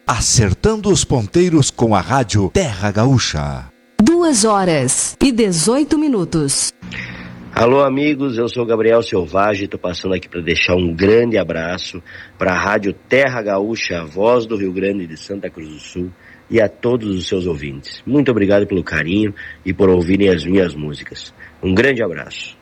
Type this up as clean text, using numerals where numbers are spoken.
Acertando os ponteiros com a Rádio Terra Gaúcha. 2h18. Alô, amigos, eu sou Gabriel Selvagem, estou passando aqui para deixar um grande abraço para a Rádio Terra Gaúcha, a voz do Rio Grande de Santa Cruz do Sul, e a todos os seus ouvintes. Muito obrigado pelo carinho e por ouvirem as minhas músicas. Um grande abraço.